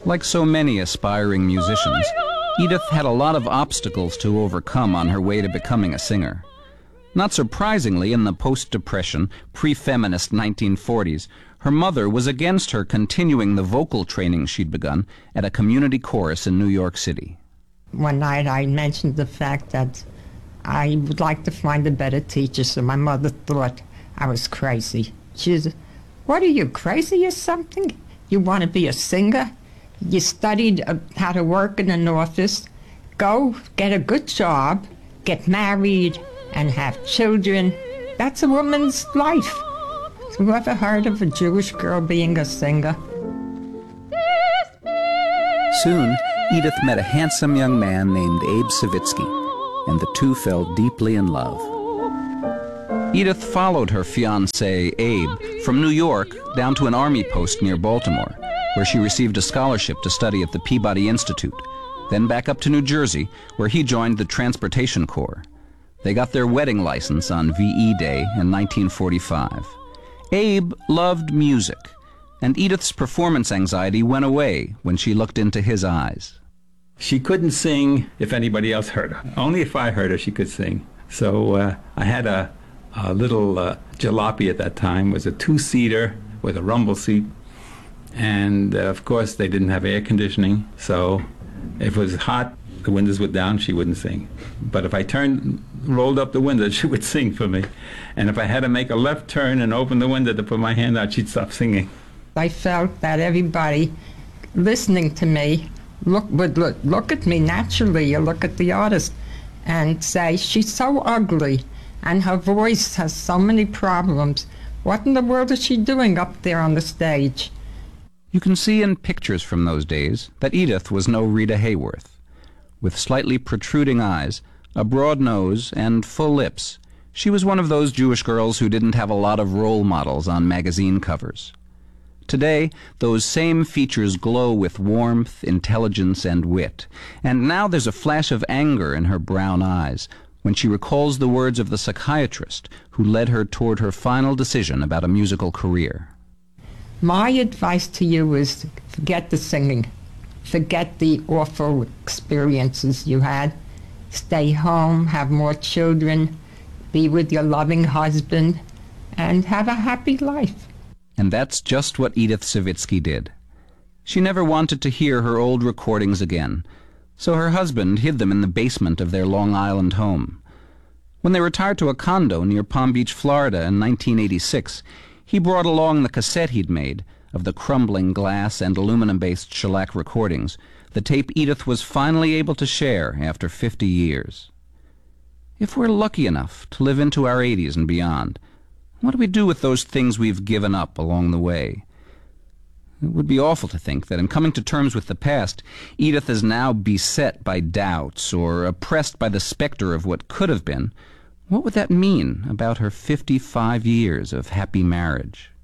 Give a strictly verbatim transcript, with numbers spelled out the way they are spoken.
Like so many aspiring musicians, Edith had a lot of obstacles to overcome on her way to becoming a singer. Not surprisingly, in the post-Depression, pre-feminist nineteen forties, her mother was against her continuing the vocal training she'd begun at a community chorus in New York City. One night I mentioned the fact that I would like to find a better teacher, so my mother thought I was crazy. She said, "What are you, crazy or something? You want to be a singer? You studied uh, how to work in an office. Go get a good job, get married, and have children. That's a woman's life." Who ever heard of a Jewish girl being a singer? Soon, Edith met a handsome young man named Abe Savitsky, and the two fell deeply in love. Edith followed her fiancé, Abe, from New York down to an army post near Baltimore, where she received a scholarship to study at the Peabody Institute, then back up to New Jersey, where he joined the Transportation Corps. They got their wedding license on V E Day in nineteen forty-five. Abe loved music, and Edith's performance anxiety went away when she looked into his eyes. She couldn't sing if anybody else heard her. Only if I heard her she could sing. So uh, I had a, a little uh, jalopy at that time. It was a two-seater with a rumble seat. And uh, of course they didn't have air conditioning, so if it was hot, the windows were down, she wouldn't sing. But if I turned, rolled up the window, she would sing for me. And if I had to make a left turn and open the window to put my hand out, she'd stop singing. I felt that everybody listening to me look, would look, look at me naturally. You look at the artist and say, "She's so ugly, and her voice has so many problems. What in the world is she doing up there on the stage?" You can see in pictures from those days that Edith was no Rita Hayworth. With slightly protruding eyes, a broad nose, and full lips, she was one of those Jewish girls who didn't have a lot of role models on magazine covers. Today, those same features glow with warmth, intelligence, and wit, and now there's a flash of anger in her brown eyes when she recalls the words of the psychiatrist who led her toward her final decision about a musical career. My advice to you is forget the singing. Forget the awful experiences you had. Stay home, have more children, be with your loving husband, and have a happy life. And that's just what Edith Savitsky did. She never wanted to hear her old recordings again, so her husband hid them in the basement of their Long Island home. When they retired to a condo near Palm Beach, Florida in nineteen eighty-six, he brought along the cassette he'd made of the crumbling glass and aluminum-based shellac recordings, the tape Edith was finally able to share after fifty years. If we're lucky enough to live into our eighties and beyond, what do we do with those things we've given up along the way? It would be awful to think that in coming to terms with the past, Edith is now beset by doubts or oppressed by the specter of what could have been. What would that mean about her fifty-five years of happy marriage?